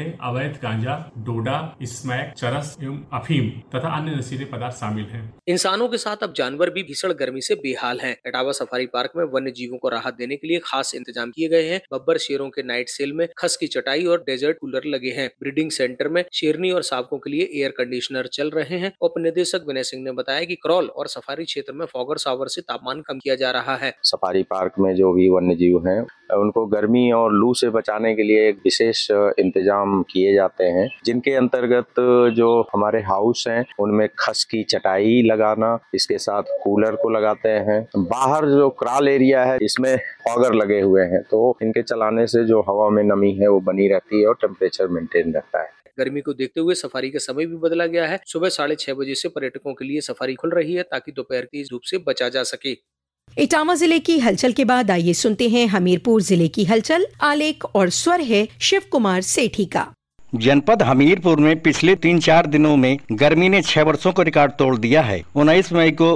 में अवैध गांजा, डोडा, स्मैक, चरस एवं अफीम तथा अन्य नशीले पदार्थ शामिल हैं। इंसानों के साथ अब जानवर भी भीषण गर्मी से बेहाल हैं। इटावा सफारी पार्क में वन्य जीवों को राहत देने के लिए खास इंतजाम किए गए हैं। बब्बर शेरों के नाइट सेल में खस की चटाई और डेजर्ट कूलर लगे हैं। ब्रीडिंग सेंटर में शेरनी और सांपों के लिए एयर कंडीशनर चल रहे हैं। उप निदेशक विनय सिंह ने बताया कि क्रॉल और सफारी क्षेत्र में फॉगर शावर से तापमान कम किया जा रहा है। सफारी पार्क में जो भी वन्य जीव हैं उनको गर्मी और लू से बचाने के लिए एक विशेष इंतजाम किए जाते हैं, जिनके अंतर्गत जो हमारे हाउस हैं उनमें खस की चटाई लगाना, इसके साथ कूलर को लगाते हैं। बाहर जो क्राल एरिया है इसमें फॉगर लगे हुए हैं, तो इनके चलाने से जो हवा में नमी है वो बनी रहती है और टेम्परेचर मेंटेन रहता है। गर्मी को देखते हुए सफारी का समय भी बदला गया है। सुबह 6:30 बजे से पर्यटकों के लिए सफारी खुल रही है ताकि दोपहर की धूप से बचा जा सके। इटावा जिले की हलचल के बाद आइए सुनते हैं हमीरपुर जिले की हलचल। आलेख और स्वर है शिव कुमार सेठी का। जनपद हमीरपुर में पिछले 3-4 दिनों में गर्मी ने 6 वर्षों को रिकॉर्ड तोड़ दिया है। 19 मई को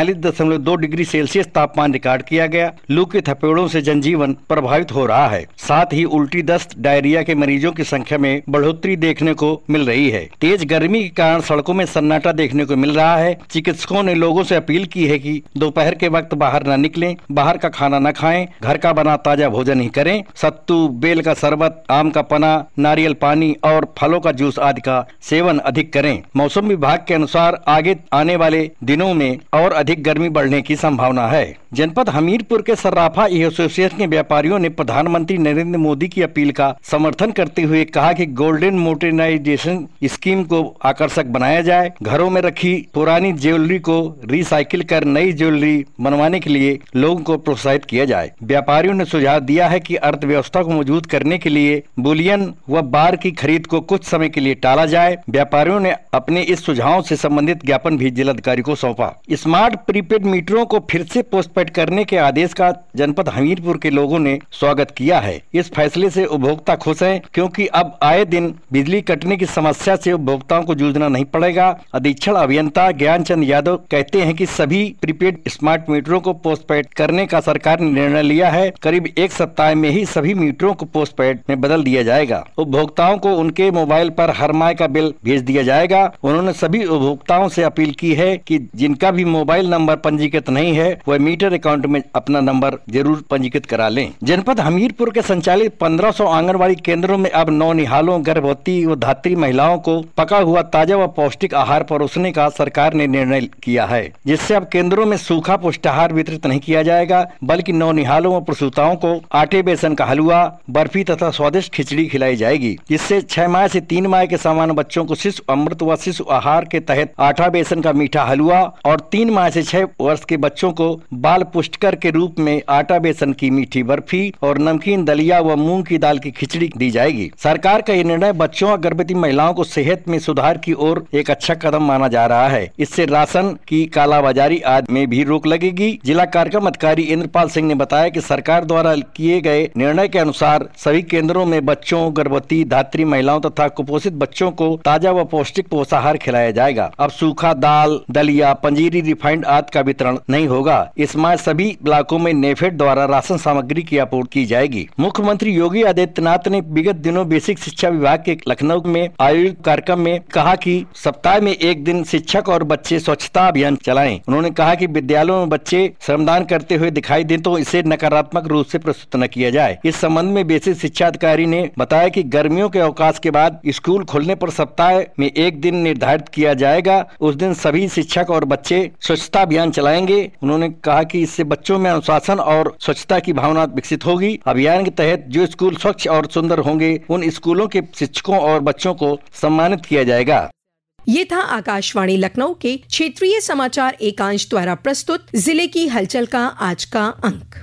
46.2 डिग्री सेल्सियस तापमान रिकॉर्ड किया गया। लू के थपेड़ों से जनजीवन प्रभावित हो रहा है। साथ ही उल्टी, दस्त, डायरिया के मरीजों की संख्या में बढ़ोतरी देखने को मिल रही है। तेज गर्मी के कारण सड़कों में सन्नाटा देखने को मिल रहा है। चिकित्सकों ने लोगों से अपील की है कि दोपहर के वक्त बाहर न निकलें, बाहर का खाना न खाएं, घर का बना ताजा भोजन ही करें। सत्तू, बेल का शरबत, आम का पना, नारियल पानी और फलों का जूस आदि का सेवन अधिक करें। मौसम विभाग के अनुसार आगे आने वाले दिनों में और अधिक गर्मी बढ़ने की संभावना है। जनपद हमीरपुर के सर्राफा एसोसिएशन के व्यापारियों ने प्रधानमंत्री नरेंद्र मोदी की अपील का समर्थन करते हुए कहा कि गोल्डन मोनेटाइजेशन स्कीम को आकर्षक बनाया जाए। घरों में रखी पुरानी ज्वेलरी को रिसाइकिल कर नई ज्वेलरी बनवाने के लिए लोगों को प्रोत्साहित किया जाए। व्यापारियों ने सुझाव दिया है कि अर्थव्यवस्था को मजबूत करने के लिए बुलियन व बार की खरीद को कुछ समय के लिए टाला जाए। व्यापारियों ने अपने इस सुझाव से संबंधित ज्ञापन भी जिलाधिकारी को सौंपा। स्मार्ट प्रीपेड मीटरों को फिर से पोस्टपेड करने के आदेश का जनपद हमीरपुर के लोगों ने स्वागत किया है। इस फैसले से उपभोक्ता खुश हैं, क्योंकि अब आए दिन बिजली कटने की समस्या से उपभोक्ताओं को जूझना नहीं पड़ेगा। अधीक्षण अभियंता ज्ञानचंद यादव कहते हैं कि सभी प्रीपेड स्मार्ट मीटरों को पोस्टपेड करने का सरकार ने निर्णय लिया है। करीब एक सप्ताह में ही सभी मीटरों को पोस्टपेड में बदल दिया जाएगा। उपभोक्ताओं को उनके मोबाइल पर हर माह का बिल भेज दिया जाएगा। उन्होंने सभी उपभोक्ताओं से अपील की है कि जिनका भी मोबाइल नंबर पंजीकृत नहीं है वह मीटर अकाउंट में अपना नंबर जरूर पंजीकृत करा लें। जनपद हमीरपुर के संचालित 1500 आंगनबाड़ी केंद्रों में अब नौनिहालों, गर्भवती व धात्री महिलाओं को पका हुआ ताजा व पौष्टिक आहार परोसने का सरकार ने निर्णय किया है, जिससे अब केंद्रों में सूखा पुष्टाहार वितरित नहीं किया जाएगा, बल्कि नौनिहालों व प्रसूताओं को आटे बेसन का हलवा, बर्फी तथा स्वादिष्ट खिचड़ी खिलाई जाएगी, जिससे 6 माह से 3 माह के समान बच्चों को शिशु अमृत व शिशु आहार के तहत आटा बेसन का मीठा हलवा और 3 माह से 6 वर्ष के बच्चों को बाल पुष्टिकर के रूप में आटा बेसन की मीठी बर्फी और नमकीन दलिया व मूंग की दाल की खिचड़ी दी जाएगी। सरकार का ये निर्णय बच्चों और गर्भवती महिलाओं को सेहत में सुधार की ओर एक अच्छा कदम माना जा रहा है। इससे राशन की कालाबाजारी आदि में भी रोक लगेगी। जिला कार्यक्रम अधिकारी इंद्रपाल सिंह ने बताया कि सरकार द्वारा किए गए निर्णय के अनुसार सभी केंद्रों में बच्चों, गर्भवती, धात्री महिलाओं तथा कुपोषित बच्चों को ताजा व पौष्टिक पोषाहार खिलाया जाएगा। अब सूखा दाल, दलिया, पंजीरी, रिफाइंड आदि का वितरण नहीं होगा। इस माह सभी ब्लॉकों में नेफेड द्वारा राशन सामग्री की आपूर्ति की जाएगी। मुख्यमंत्री योगी आदित्यनाथ ने विगत दिनों बेसिक शिक्षा विभाग के लखनऊ में आयोजित कार्यक्रम में कहा कि सप्ताह में एक दिन शिक्षक और बच्चे स्वच्छता अभियान चलाएं। उन्होंने कहा कि विद्यालयों में बच्चे श्रमदान करते हुए दिखाई दें तो इसे नकारात्मक रूप से प्रस्तुत न किया जाए। इस संबंध में बेसिक शिक्षा अधिकारी ने बताया कि गर्मियों के अवकाश के बाद स्कूल खोलने पर सप्ताह में एक दिन निर्धारित किया जाएगा। उस दिन सभी शिक्षक और बच्चे स्वच्छता अभियान चलाएंगे। उन्होंने कहा कि इससे बच्चों में अनुशासन और स्वच्छता की भावना विकसित होगी। अभियान के तहत जो स्कूल स्वच्छ और सुंदर होंगे उन स्कूलों के शिक्षकों और बच्चों को सम्मानित किया जाएगा। ये था आकाशवाणी लखनऊ के क्षेत्रीय समाचार एकांश द्वारा प्रस्तुत जिले की हलचल का आज का अंक।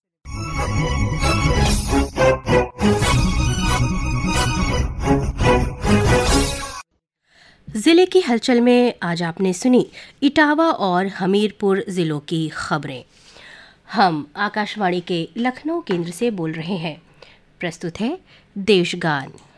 जिले की हलचल में आज आपने सुनी इटावा और हमीरपुर जिलों की खबरें। हम आकाशवाणी के लखनऊ केंद्र से बोल रहे हैं। प्रस्तुत है देशगान।